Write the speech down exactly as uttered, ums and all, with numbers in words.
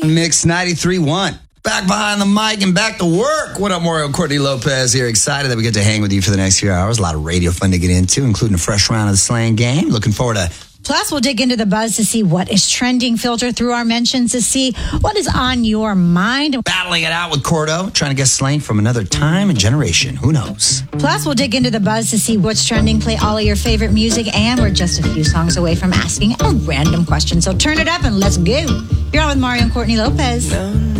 Mix ninety-three point one. Back behind the mic and back to work. What up, Mario and Courtney Lopez here. Excited that we get to hang with you for the next few hours. A lot of radio fun to get into, including a fresh round of the slang game. Looking forward to... Plus, we'll dig into the buzz to see what is trending, filter through our mentions to see what is on your mind. Battling it out with Cordo, trying to guess slang from another time and generation. Who knows? Plus, we'll dig into the buzz to see what's trending, play all of your favorite music, and we're just a few songs away from asking a random question. So turn it up and let's go. You're on with Mario and Courtney Lopez.